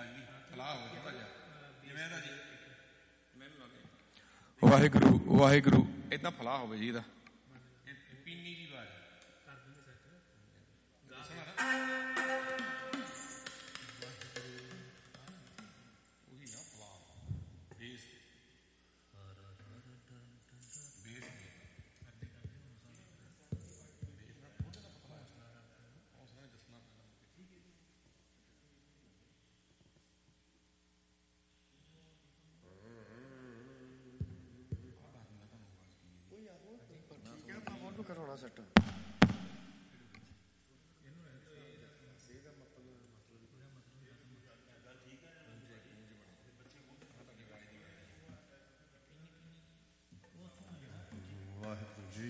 ਵਾਹਿਗੁਰੂ ਵਾਹਿਗੁਰੂ। ਏਦਾਂ ਫਲਾਹ ਹੋਵੇ ਜੀ ਇਹਦਾ। ਪੀਨੀ ਦੀ ਆਵਾਜ਼ ਉਹੀ ਨਾ ਫਲਾਹ ਬੇਸ ਕਰਾਉਣਾ ਸੈੱਟ ਵਾਹਿਗੁਰੂ ਜੀ।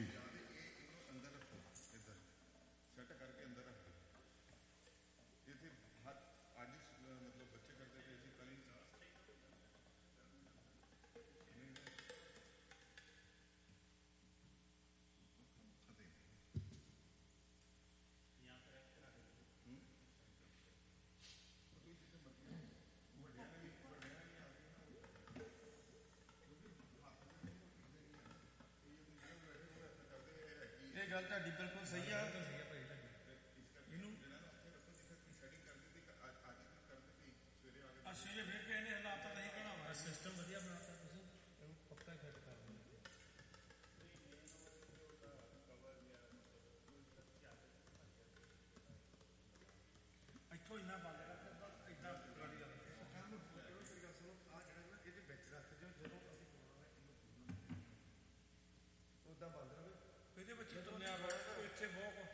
ਇਹ ਗੱਲ ਤੁਹਾਡੀ ਬਿਲਕੁਲ ਸਹੀ ਆ। ਸਵੇਰੇ ਫਿਰ ਕੇ ਇਹਨੇ ਹਾਲਾਤ ਨਹੀਂ ਬਣਾਵਾ ਸਿਸਟਮ ਵਧੀਆ ਬਣਾਤਾ ਤੁਸੀਂ ਇਹਨੂੰ ਪੱਕਾ ਫਿੱਟ ਕਰ ਦਿਓ। ਇੱਥੋਂ ਇੰਨਾ ਬੰਦ ਕਰ ਇੱਦਾਂ ਗਾੜੀ ਦਾ ਇਹਦੇ ਵਿੱਚ ਰੱਖ ਦਿਓ ਜਦੋਂ ਅਸੀਂ ਉਦਾਂ ਬੰਦ ਰਹੇ ਇਹਦੇ ਵਿੱਚ ਦੁਨੀਆ ਇੱਥੇ ਬਹੁਤ